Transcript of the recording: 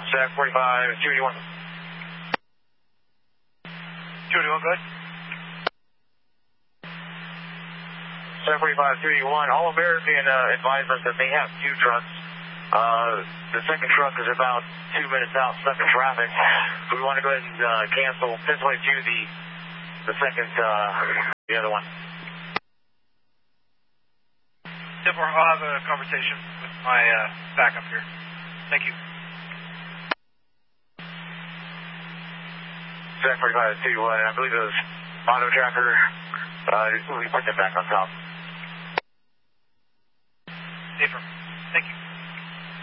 Stack 45, 281. 281, go ahead. Stack 45, 281. All American advised us that they have two trucks. The second truck is about 2 minutes out, stuck in traffic. We want to go ahead and cancel, pencil to the second, the other one. Yep, I'll have a conversation with my backup here. Thank you. Stack 45, 281. I believe it was Auto Tracker. We put them back on top.